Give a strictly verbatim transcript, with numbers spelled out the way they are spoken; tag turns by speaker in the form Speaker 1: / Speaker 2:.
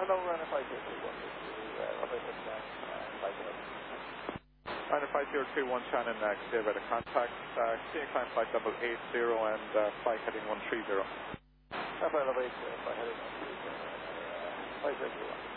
Speaker 1: hello, runner five zero two one six two, uh, operator flight uh, five zero.
Speaker 2: Runner five zero two one Shannon, uh, clear by the contact. Uh, continue climb flight level eight zero and uh, flight heading one three zero.
Speaker 1: Flight level eight zero, flight heading one three zero, uh, five zero two one.